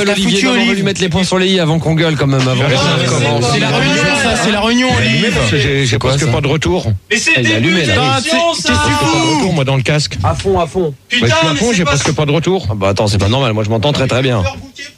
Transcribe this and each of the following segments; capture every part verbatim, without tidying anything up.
appelle Olivier, on va lui mettre les points sur les i avant qu'on gueule quand même. Avant. C'est la réunion, ça, c'est la réunion, Olivier. Parce que j'ai, j'ai presque pas de retour. Mais c'est le Il est début allumé, de là. l'émission, ça. J'ai pas de retour, moi, dans le casque. À fond, à fond. Putain, Ouais, je suis à mais fond, c'est j'ai pas presque pas de retour. Ah bah attends, c'est pas normal. Moi, je m'entends très très bien.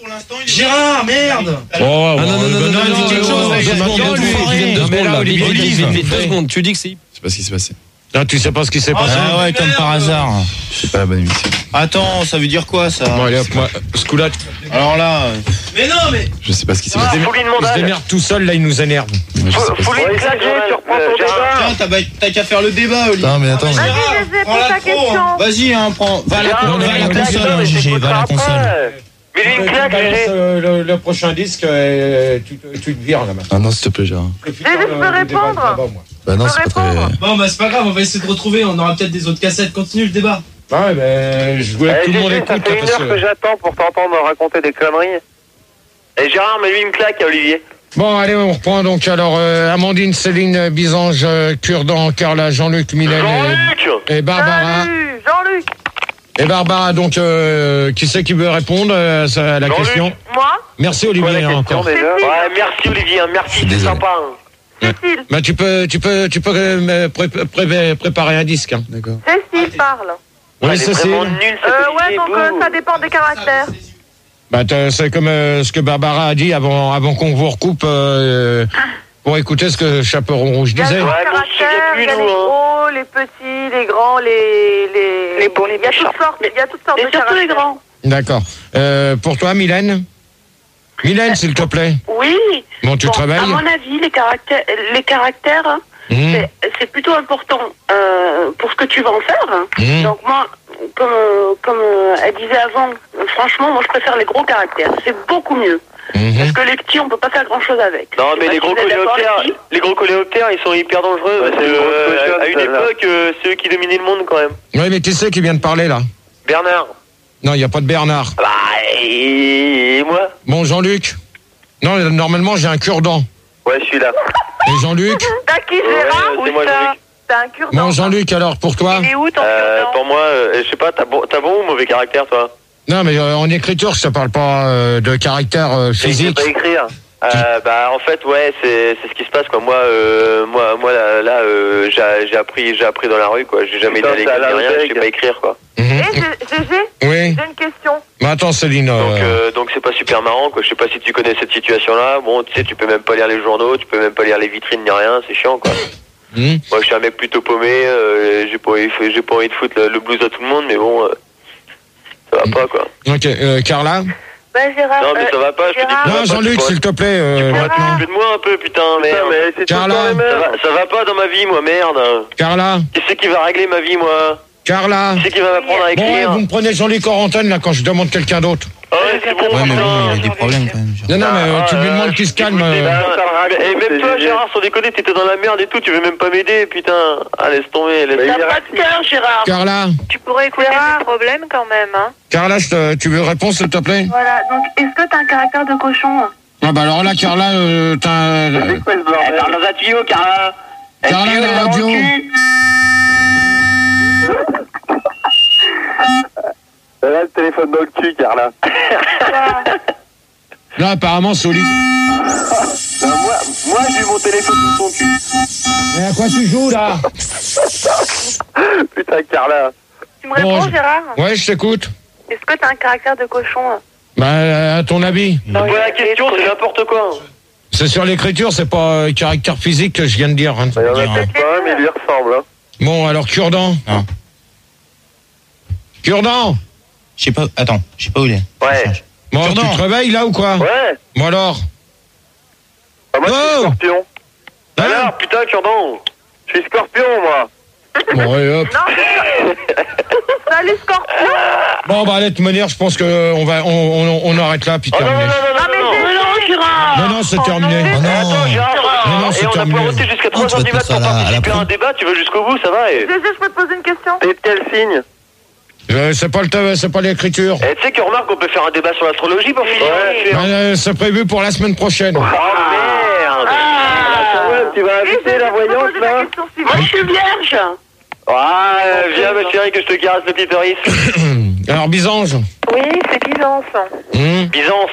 Gérard, merde. Oh, Ah non, non, non, non, non, non, quelque non, chose. non, Deux non, secondes, non, deux lui, secondes, il vient de deux se mettre secondes, là, là. Olivier, Vite, vite, Olivier. vite, vite, deux secondes. Tu dis que c'est. Je sais pas ce qui s'est passé. Ah, tu sais pas ce qui s'est passé. Ah ouais, comme par hasard. C'est pas la bonne émission. Attends, ça veut dire quoi, ça? Bon, allez hop, moi, ce coup-là, Alors là, Mais non, mais. Je sais pas ce qui s'est Ah, passé. Fouline il se Mondal. démerde tout seul, là, il nous énerve. Moi, je sais pas ce qui- Fouline claqué, tu reprends ton débat. tiens, t'as, ba- t'as qu'à faire le débat, Olivier. Non, mais attends. mais- Gérard, Vas-y, Gégé, prends pose la ta trop, hein. question. Vas-y, hein, prends. Va à la, Gérard, va à mais la une claque, console, non, mais Gégé, va à la t'écouteras console. après. Mais lui, une claque, Gégé. Euh, le, le prochain disque, euh, tu, te- tu te vires là maintenant. Ah non, s'il te plaît, Gérard. Le Gégé, je peux le- le répondre débat, le débat, moi. Bah non, Je c'est peux pas très. répondre. Bon, bah c'est pas grave, on va essayer de retrouver. On aura peut-être des autres cassettes. Continue le débat. Ouais, mais je voulais que Eh, tout le monde Gégé, écoute. ça fait là, une parce heure que j'attends pour t'entendre raconter des conneries. Et Gérard, mets-lui une claque à Olivier. Bon, allez, on reprend donc. Alors, euh, Amandine, Céline, Bisange, euh, Curdan, Carla, Jean-Luc, Mylène Jean-Luc. et, et Barbara. Salut, Jean-Luc. Et Barbara, donc, euh, qui c'est qui veut répondre euh, à la Jean-Luc. question? Moi, Merci, Quoi, la Olivier, hein, question encore. déjà Cécile. Ouais, merci Olivier, hein, merci, c'est Désolé. sympa. hein. Cécile. Bah, tu peux, tu peux, tu peux euh, me pré- pré- préparer un disque. Hein. D'accord. Cécile parle. Oui, Elle est Cécile. vraiment nulle, cette Euh, ouais, Olivier, donc euh, bouh. ça dépend des caractères. Bah, t'as- c'est comme euh, ce que Barbara a dit avant, avant qu'on vous recoupe euh, pour écouter ce que Chaperon Rouge Il y a disait. le Ouais, grand mais on se souvient caractère, plus, il y a nous, les hein. gros, les petits, les grands, les... Les, Les bons, les Il y a méchants. toutes sortes, il y a toutes sortes Et de surtout les caractères. grands. D'accord. Euh, pour toi, Mylène Mylène, s'il te plaît. Oui. Bon, tu Bon, te réveilles à mon avis, les caractères, les caractères, hein, Mmh. c'est, c'est plutôt important euh, pour ce que tu vas en faire. hein. Mmh. Donc moi, comme, euh, comme euh, elle disait avant, euh, franchement, moi je préfère les gros caractères. C'est beaucoup mieux. Mhm. Parce que les petits, on peut pas faire grand-chose avec. Non, Je mais sais les pas gros si vous êtes d'accord, coléoptères, les filles. les gros coléoptères, ils sont hyper dangereux. Ouais, parce c'est que, une grosse euh, cochonne, à une celle-là. époque, euh, c'est eux qui dominaient le monde quand même. Oui, mais qui c'est qui vient de parler là? Bernard. Non, il n'y a pas de Bernard. Bah, et, et moi. Bon, Jean-Luc. Non, normalement, j'ai un cure-dent. Ouais, je suis là. Et Jean-Luc? T'as qui, Ouais, Gérard? c'est moi, Jean-Luc. T'as un cure-dent. Bon, Jean-Luc, alors, pour toi? Il est où ton Euh, cure-dent pour moi, euh, je sais pas, t'as bon, t'as bon ou mauvais caractère, toi? Non, mais euh, en écriture, je te parle pas euh, de caractère euh, Je sais physique. pas écrire. Euh, bah en fait ouais c'est c'est ce qui se passe quoi. Moi euh, moi moi là, là euh, j'ai j'ai appris j'ai appris dans la rue quoi. J'ai jamais été à l'école ni rien. Je sais pas écrire quoi. Mhm. Et Gégé, Oui. j'ai une question. Mais attends, Céline. euh, Donc euh, donc c'est pas super marrant quoi. Je sais pas si tu connais cette situation là. Bon tu sais tu peux même pas lire les journaux, tu peux même pas lire les vitrines ni rien. C'est chiant quoi. mhm. Moi je suis un mec plutôt paumé. Euh, j'ai pas envie j'ai pas envie de foutre le, le blues à tout le monde mais bon euh, ça va pas quoi. Ok, euh, Carla? Bah, Gérard. Non mais ça va pas. Je te dis Gérard, que ça va Non, pas, Jean-Luc, tu pourrais- s'il te plaît, euh, tu pourrais maintenant. t'occuper de moi un peu putain merde. mais c'est tout le Carla. temps les mêmes. Ça va, ça va pas dans ma vie moi merde. Carla? Qui c'est qui va régler ma vie moi? Carla? Qui c'est qui va m'apprendre à Bon, ouais, écrire? vous me prenez Jean-Luc hors antenne, là, quand je demande quelqu'un d'autre. Ah ouais, c'est bon, Ouais, mais putain. bon, il y a des problèmes quand même. Non, non, mais euh, Ah, tu lui euh, demandes je qu'il se suis calme. dégoûté, euh, putain. Et même toi, c'est Gérard, sans déconner, t'étais dans la merde et tout, tu veux même pas m'aider, putain. Ah, laisse tomber, laisse T'as tomber. pas de cœur, Gérard. Carla? Tu pourrais écouter Gérard. tes problèmes quand même, hein. Carla, je te- tu veux répondre, s'il te plaît? Voilà, donc est-ce que t'as un caractère de cochon? Ah, bah alors là, Carla, euh, t'as. euh, quoi ce bordel? Parle dans un tuyau, Carla. Carla, la radio. Là, le téléphone dans le cul, Carla. Là, apparemment, c'est au lit. Non, moi, moi j'ai eu mon téléphone sous son cul. Mais à quoi tu joues, là? Putain, Carla. Tu me réponds, Bon, je- Gérard? Ouais, je t'écoute. Est-ce que t'as un caractère de cochon? Bah, euh, à ton avis? Ouais, la question, c'est n'importe quoi. C'est sur l'écriture, c'est pas euh, caractère physique que je viens de dire. Hein. Il y en a peut-être pas, mais il lui ressemble. Hein. Bon, alors, cure-dent. Non. Cure-dent. Je sais pas, attends, je sais pas où il est. Ouais. Bon, Cure-dent. tu te réveilles, là, ou quoi? Ouais. Bon, alors? Ah, moi, je suis Oh. scorpion. Hein? Alors, putain, Cure-dent. Je suis scorpion, moi. Bon, allez, hop. Non, c'est- salut Scorpion. Bon, bah, allez, de toute manière, je pense qu'on va, on, on, on arrête là, puis Oh non, non, terminé. non, non, Non, mais non, non. j'ai- Non, Gérard. Non, non, c'est terminé. non, Oh, Attends, non. Gérard, Mais non, c'est et on a terminé. pas voté jusqu'à trois tu heures vas du te mat faire pour ça à la participer à un fin. débat, tu veux jusqu'au bout, ça va et... Gégé, je peux te poser une question? T'es de quel signe? Euh, c'est pas le, te- c'est pas l'écriture. Eh, tu sais que remarque qu'on peut faire un débat sur l'astrologie pour finir. Ouais. Euh, c'est prévu pour la semaine prochaine. Oh merde. Ouais, tu vas Gégé, inviter la je peux te voyante, poser la là? question Moi, je suivante. suis vierge. Ouais, viens ma chérie que je te caresse le clitoris. Alors, Bisange. Oui, c'est Byzance. Hum. Byzance.